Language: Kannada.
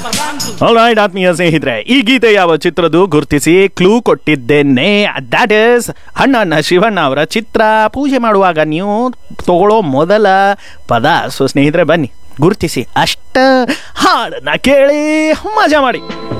ಆಲ್ರೈಟ್ ಆತ್ಮೀಯ ಸ್ನೇಹಿತರೆ, ಈ ಗೀತೆ ಯಾವ ಚಿತ್ರದ್ದು ಗುರುತಿಸಿ ಕ್ಲೂ ಕೊಟ್ಟಿದ್ದೇನೆ. ದ್ಯಾಟ್ ಇಸ್ ಅಣ್ಣನ ಶಿವಣ್ಣ ಅವರ ಚಿತ್ರ. ಪೂಜೆ ಮಾಡುವಾಗ ನೀವು ತಗೊಳ್ಳೋ ಮೊದಲ ಪದ. ಸೊ ಸ್ನೇಹಿತರೆ, ಬನ್ನಿ ಗುರುತಿಸಿ, ಅಷ್ಟ ಹಾಡನ್ನ ಕೇಳಿ ಮಜಾ ಮಾಡಿ.